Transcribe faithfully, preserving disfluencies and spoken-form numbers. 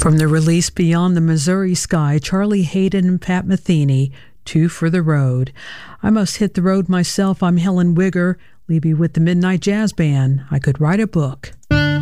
From the release Beyond the Missouri Sky, Charlie Hayden and Pat Metheny, Two for the Road. I must hit the road myself. I'm Helen Wigger. Leave you with the Midnight Jazz Band. I could write a book.